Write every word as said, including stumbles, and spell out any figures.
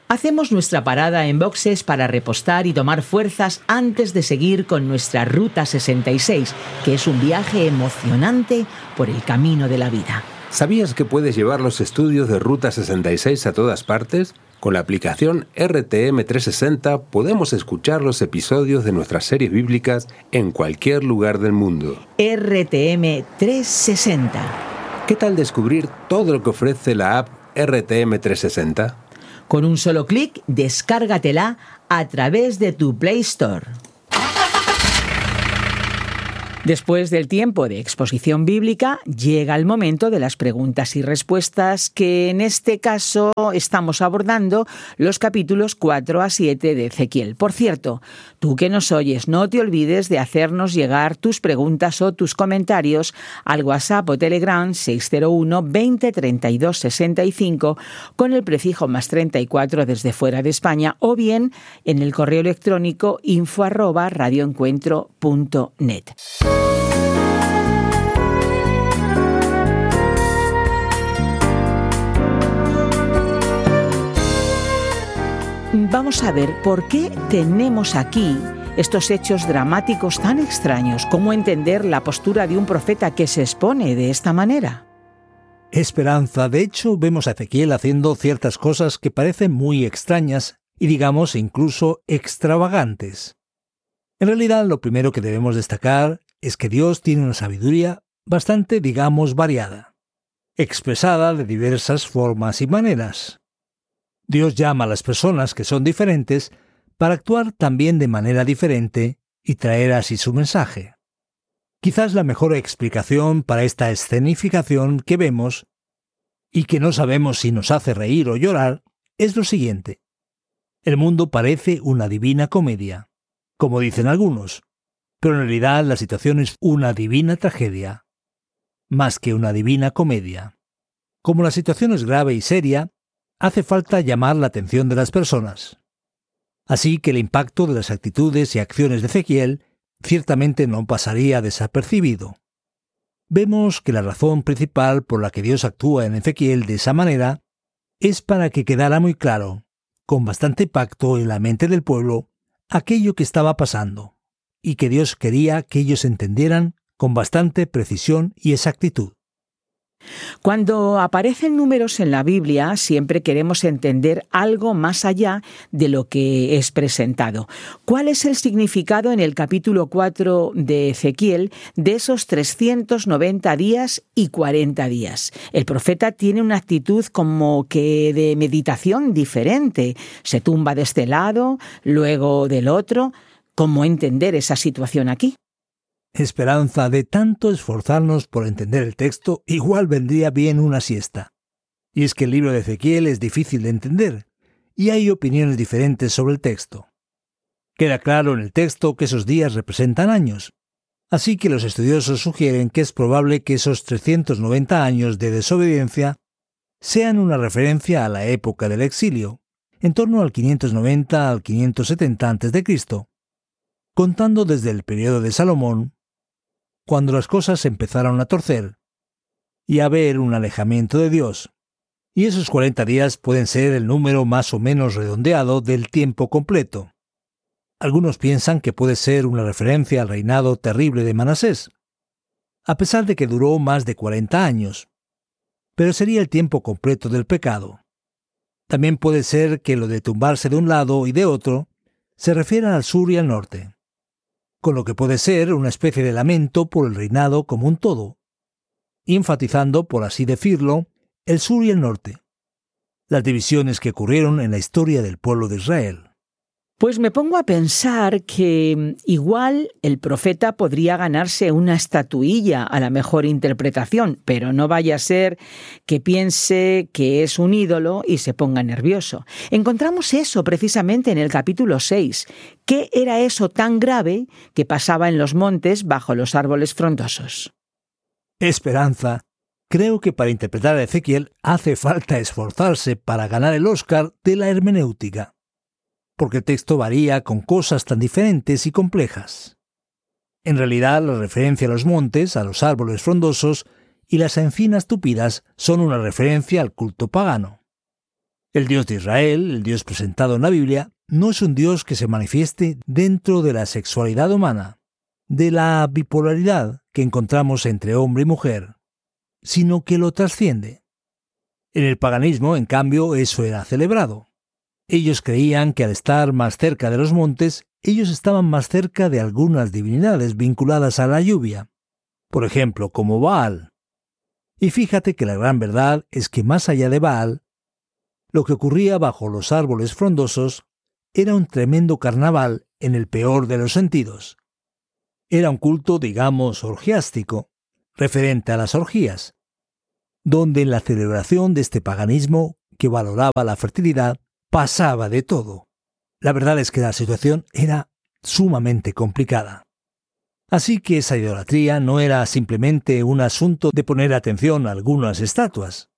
Hacemos nuestra parada en Boxes para repostar y tomar fuerzas antes de seguir con nuestra Ruta sesenta y seis, que es un viaje emocionante por el camino de la vida. ¿Sabías que puedes llevar los estudios de Ruta sesenta y seis a todas partes? Con la aplicación R T M trescientos sesenta podemos escuchar los episodios de nuestras series bíblicas en cualquier lugar del mundo. R T M trescientos sesenta. ¿Qué tal descubrir todo lo que ofrece la app R T M trescientos sesenta? Con un solo clic, descárgatela a través de tu Play Store. Después del tiempo de exposición bíblica, llega el momento de las preguntas y respuestas que en este caso estamos abordando los capítulos cuatro a siete de Ezequiel. Por cierto, tú que nos oyes, no te olvides de hacernos llegar tus preguntas o tus comentarios al WhatsApp o Telegram seis cero uno, veinte, treinta y dos, sesenta y cinco con el prefijo más treinta y cuatro desde fuera de España o bien en el correo electrónico info arroba radioencuentro punto net. Vamos a ver por qué tenemos aquí estos hechos dramáticos tan extraños. ¿Cómo entender la postura de un profeta que se expone de esta manera? Esperanza, de hecho, vemos a Ezequiel haciendo ciertas cosas que parecen muy extrañas y, digamos, incluso extravagantes. En realidad, lo primero que debemos destacar es que Dios tiene una sabiduría bastante, digamos, variada, expresada de diversas formas y maneras. Dios llama a las personas que son diferentes para actuar también de manera diferente y traer así su mensaje. Quizás la mejor explicación para esta escenificación que vemos, y que no sabemos si nos hace reír o llorar, es lo siguiente. El mundo parece una divina comedia, como dicen algunos, pero en realidad la situación es una divina tragedia, más que una divina comedia. Como la situación es grave y seria, hace falta llamar la atención de las personas. Así que el impacto de las actitudes y acciones de Ezequiel ciertamente no pasaría desapercibido. Vemos que la razón principal por la que Dios actúa en Ezequiel de esa manera es para que quedara muy claro, con bastante impacto en la mente del pueblo, aquello que estaba pasando, y que Dios quería que ellos entendieran con bastante precisión y exactitud. Cuando aparecen números en la Biblia, siempre queremos entender algo más allá de lo que es presentado. ¿Cuál es el significado en el capítulo cuatro de Ezequiel de esos trescientos noventa días y cuarenta días? El profeta tiene una actitud como que de meditación diferente. Se tumba de este lado, luego del otro. ¿Cómo entender esa situación aquí? Esperanza, de tanto esforzarnos por entender el texto, igual vendría bien una siesta. Y es que el libro de Ezequiel es difícil de entender, y hay opiniones diferentes sobre el texto. Queda claro en el texto que esos días representan años, así que los estudiosos sugieren que es probable que esos trescientos noventa años de desobediencia sean una referencia a la época del exilio, en torno al quinientos noventa al quinientos setenta antes de Cristo, contando desde el periodo de Salomón, cuando las cosas empezaron a torcer y a haber un alejamiento de Dios. Y esos cuarenta días pueden ser el número más o menos redondeado del tiempo completo. Algunos piensan que puede ser una referencia al reinado terrible de Manasés, a pesar de que duró más de cuarenta años, pero sería el tiempo completo del pecado. También puede ser que lo de tumbarse de un lado y de otro se refiera al sur y al norte, con lo que puede ser una especie de lamento por el reinado como un todo, enfatizando, por así decirlo, el sur y el norte, las divisiones que ocurrieron en la historia del pueblo de Israel. Pues me pongo a pensar que igual el profeta podría ganarse una estatuilla a la mejor interpretación, pero no vaya a ser que piense que es un ídolo y se ponga nervioso. Encontramos eso precisamente en el capítulo seis. ¿Qué era eso tan grave que pasaba en los montes bajo los árboles frondosos? Esperanza, creo que para interpretar a Ezequiel hace falta esforzarse para ganar el Oscar de la hermenéutica, porque el texto varía con cosas tan diferentes y complejas. En realidad, la referencia a los montes, a los árboles frondosos y las encinas tupidas son una referencia al culto pagano. El Dios de Israel, el Dios presentado en la Biblia, no es un Dios que se manifieste dentro de la sexualidad humana, de la bipolaridad que encontramos entre hombre y mujer, sino que lo trasciende. En el paganismo, en cambio, eso era celebrado. Ellos creían que al estar más cerca de los montes, ellos estaban más cerca de algunas divinidades vinculadas a la lluvia, por ejemplo, como Baal. Y fíjate que la gran verdad es que más allá de Baal, lo que ocurría bajo los árboles frondosos era un tremendo carnaval en el peor de los sentidos. Era un culto, digamos, orgiástico, referente a las orgías, donde en la celebración de este paganismo que valoraba la fertilidad pasaba de todo. La verdad es que la situación era sumamente complicada. Así que esa idolatría no era simplemente un asunto de poner atención a algunas estatuas.